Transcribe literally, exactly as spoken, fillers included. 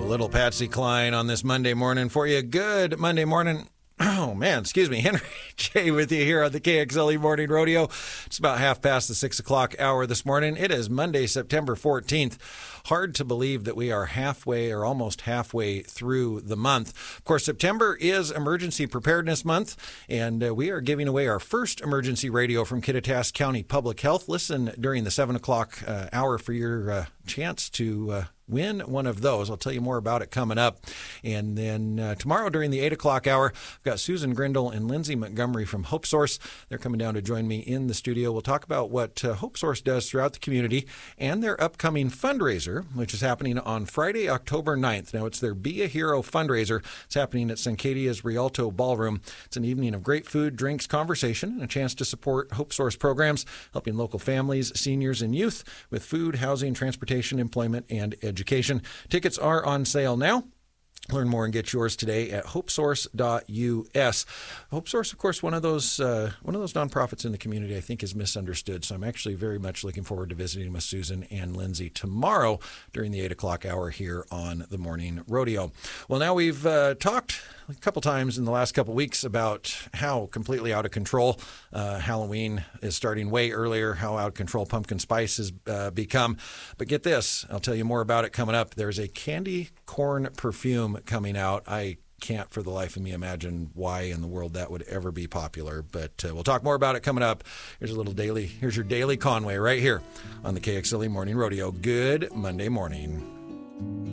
little Patsy Cline on this Monday morning for you. Good Monday morning. Oh, man, excuse me. Henry J with you here on the K X L E Morning Rodeo. It's about half past the six o'clock hour this morning. It is Monday, September fourteenth. Hard to believe that we are halfway or almost halfway through the month. Of course, September is Emergency Preparedness Month, and uh, we are giving away our first emergency radio from Kittitas County Public Health. Listen during the seven o'clock uh, hour for your uh, chance to uh, win one of those. I'll tell you more about it coming up. And then uh, tomorrow during the eight o'clock hour, I've got Susan Grindle and Lindsay Montgomery from Hope Source. They're coming down to join me in the studio. We'll talk about what uh, Hope Source does throughout the community and their upcoming fundraiser, which is happening on Friday, October ninth. Now, it's their Be a Hero fundraiser. It's happening at Sancadia's Rialto Ballroom. It's an evening of great food, drinks, conversation, and a chance to support Hope Source programs, helping local families, seniors, and youth with food, housing, transportation, employment, and education. Education. Tickets are on sale now. Learn more and get yours today at hope source dot U S. Hope Source, of course, one of those uh, one of those nonprofits in the community I think is misunderstood. So I'm actually very much looking forward to visiting with Susan and Lindsay tomorrow during the eight o'clock hour here on the Morning Rodeo. Well, now we've uh, talked a couple times in the last couple weeks about how completely out of control uh, Halloween is starting way earlier, how out of control pumpkin spice has uh, become. But get this, I'll tell you more about it coming up. There's a candy corn perfume coming out. I can't for the life of me imagine why in the world that would ever be popular, but uh, we'll talk more about it coming up. Here's a little daily, here's your daily Conway right here on the K X L E Morning Rodeo. Good Monday morning.